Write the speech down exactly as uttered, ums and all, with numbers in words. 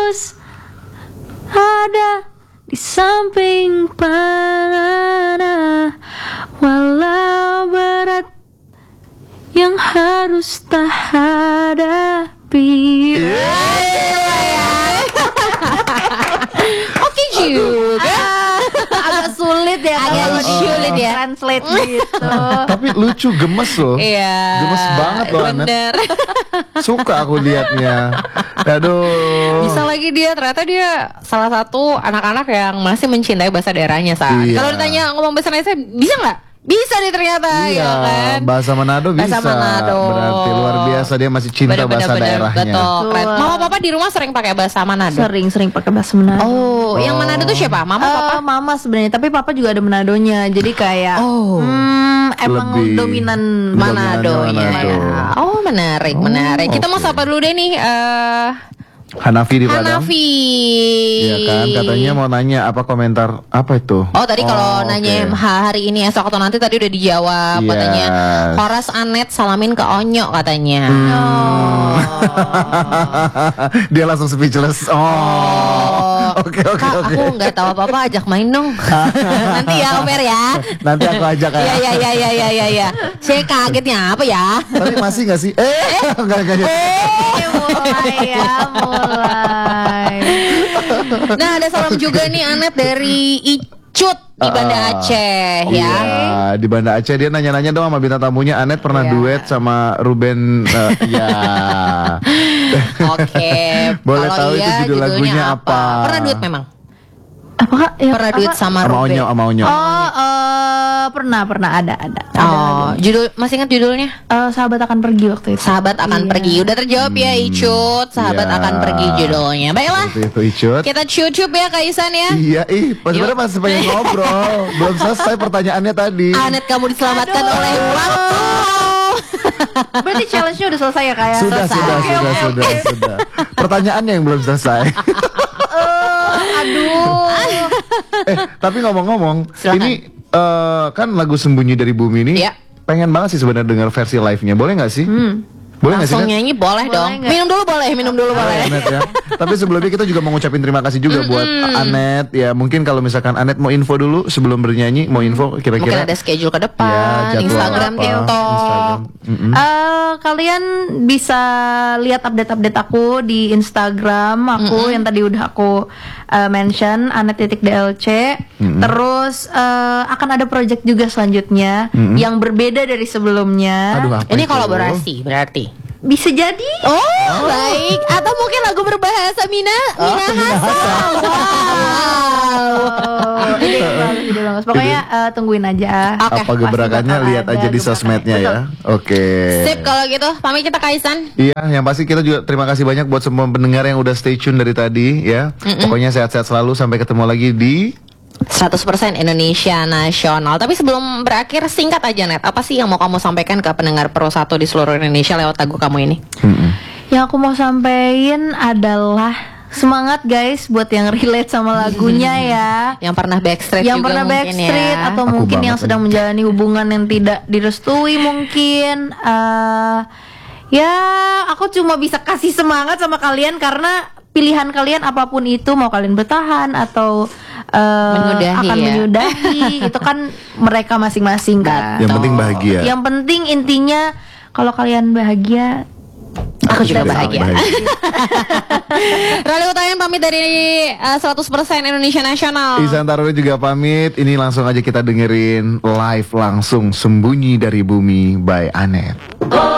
terus ada di samping panah, walau berat yang harus tak hadapi. Oke juga. Agak sulit ya, Agak kalau sulit ya. translate gitu. Tapi lucu, gemes loh. Iya. Gemes banget loh, Anet. Bener. Suka aku liatnya. Aduh. Bisa lagi dia, ternyata dia salah satu anak-anak yang masih mencintai bahasa daerahnya saat. Iya. Kalau ditanya ngomong bahasa Indonesia bisa nggak? Bisa nih ternyata. Iya, ya kan? bahasa Manado bisa. Bahasa Manado. Berarti luar biasa, dia masih cinta Bener, bahasa bener, bener. daerahnya. Betul, keren. Betul. Mama papa di rumah sering pakai bahasa Manado. Sering-sering pakai bahasa Manado. Oh, yang Manado tuh siapa? Mama Eh, papa? mama sebenarnya, tapi papa juga ada Manadonya. Jadi kayak Oh. hmm, emang Lebih dominan Manado ya. Manado. Oh, menarik, menarik. Kita mau oke. sapa dulu deh nih eh Hanafi di Padang. Hanafi. Iya kan, katanya mau nanya apa komentar apa itu? Oh tadi kalau oke. nanya hari ini esok atau nanti tadi udah dijawab. Yes. Katanya Horas Anet salamin ke Onyo katanya. Hmm. Dia langsung speechless. Oh. Oke oke Kak, oke. aku nggak tahu apa-apa, ajak main dong. Nanti ya Oper ya. Nanti aku ajak ya. Iya iya iya iya iya iya. Ya. Saya kagetnya apa ya? Tapi masih nggak sih? Eh, enggak enggak. Ya, mulai ya, mulai. Nah ada salam juga nih Anet dari Icut di Banda Ah, Aceh ya. Iya, di Banda Aceh dia nanya-nanya dong sama bintang tamunya. Anet pernah Iya. duet sama Ruben. eh, Iya. Oke. Boleh Kalau tahu itu iya, judul judulnya lagunya apa? Pernah duet memang? Apakah ya, Pernah apa? duet sama Sama Ruben? Onyo, sama Onyo. Oh, eh, pernah pernah ada ada. ada Oh, judul masih ingat judulnya? Eh, sahabat akan pergi waktu itu. Sahabat akan Iya. pergi. Udah terjawab ya Icut. Sahabat Iya. akan pergi judulnya. Baiklah. Itu itu Icut. Kita cucup ya Kak Isan ya. Iya, ih, pas sebenarnya masih pengen ngobrol. Belum selesai pertanyaannya tadi. Anet kamu diselamatkan Aduh. oleh waktu. Berarti challenge-nya udah selesai ya kayak. Sudah, Selesai. sudah, Oke, sudah, oke, sudah, oke. sudah. Pertanyaannya yang belum selesai. Aduh. eh, tapi ngomong-ngomong, Silakan. ini eh, kan lagu Sembunyi dari Bumi ini. Iya. Pengen banget sih sebenarnya dengar versi live-nya. Boleh nggak sih? Boleh nggak sih? Langsung Net? nyanyi boleh, Boleh dong. nggak? Minum dulu boleh, minum dulu boleh. Anet ya. Tapi sebelumnya kita juga mau ngucapin terima kasih juga buat Anet ya. Mungkin kalau misalkan Anet mau info dulu sebelum bernyanyi, mau info Mungkin kira-kira. ada schedule ke Ya, depan, jadwal Instagram, apa, TikTok. Instagram. Mm-mm. Eh, kalian bisa lihat update-update aku di Instagram aku yang tadi udah aku eh, mention Anet titik D L C. Terus eh, akan ada project juga selanjutnya yang berbeda dari sebelumnya. Aduh, apa Ini itu? kolaborasi berarti. Bisa jadi. Oh, baik. Atau mungkin lagu berbahasa Mina, Mina Hasan. Wow. Oh, ide bagus, ide bagus. Pokoknya eh, tungguin aja. Oke, Apa gebrakannya pasti bakal lihat ada aja di gebrakan. sosmednya ya. Oke. Sip kalau gitu. Pamit kita Kaisan. Iya, yang pasti kita juga terima kasih banyak buat semua pendengar yang udah stay tune dari tadi ya. Pokoknya sehat-sehat selalu, sampai ketemu lagi di seratus persen Indonesia Nasional. Tapi sebelum berakhir singkat aja Net. Apa sih yang mau kamu sampaikan ke pendengar Pro satu di seluruh Indonesia lewat lagu kamu ini? Yang aku mau sampein adalah semangat guys buat yang relate sama lagunya ya. Yang pernah backstreet Yang juga pernah mungkin backstreet ya. atau Aku mungkin banget yang sedang lagi. menjalani hubungan yang tidak direstui mungkin. Eh, ya aku cuma bisa kasih semangat sama kalian karena pilihan kalian apapun itu, mau kalian bertahan atau eh, Menyudahi akan ya. menyudahi, itu kan mereka masing-masing kan. yang penting bahagia. Yang penting intinya kalau kalian bahagia, Aku juga Sudah bahagia. Rally Utayan pamit dari uh, seratus persen Indonesia Nasional. Ihsan Taruri juga pamit. Ini langsung aja kita dengerin live langsung Sembunyi dari Bumi by Anet.